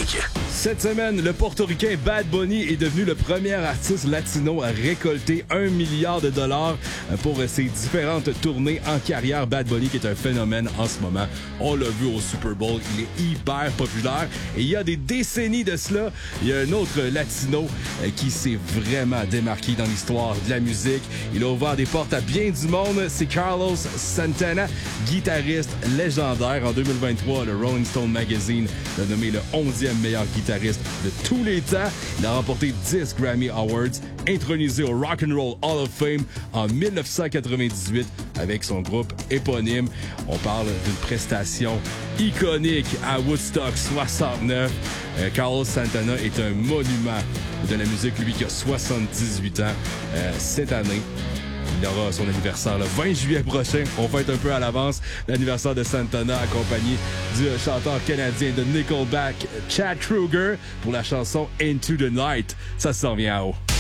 musique. Cette semaine, le portoricain Bad Bunny est devenu le premier artiste latino à récolter $1 milliard pour ses différentes tournées en carrière. Bad Bunny qui est un phénomène en ce moment. On l'a vu au Super Bowl, il est hyper populaire. Et il y a des décennies de cela, il y a un autre latino qui s'est vraiment démarqué dans l'histoire de la musique. Il a ouvert des portes à bien du monde. C'est Carlos Santana, guitariste légendaire. En 2023, le Rolling Stone Magazine l'a nommé le 11e meilleur guitariste de tous les temps. Il a remporté 10 Grammy Awards, intronisé au Rock and Roll Hall of Fame en 1998 avec son groupe éponyme. On parle d'une prestation iconique à Woodstock 69. Carlos Santana est un monument de la musique, lui qui a 78 ans cette année. Il aura son anniversaire le 20 juillet prochain. On fête un peu à l'avance l'anniversaire de Santana, accompagné du chanteur canadien de Nickelback, Chad Kroeger, pour la chanson Into the Night. Ça s'en vient en haut.